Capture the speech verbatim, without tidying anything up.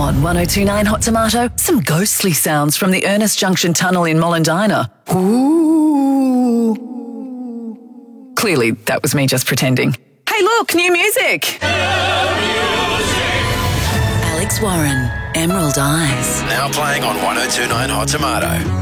on one oh two nine Hot Tomato, some ghostly sounds from the Ernest Junction Tunnel in Mollendina. Ooh. Clearly, that was me just pretending. Hey, look, new music. Alex Warren, Emerald Eyes. Now playing on one oh two nine Hot Tomato.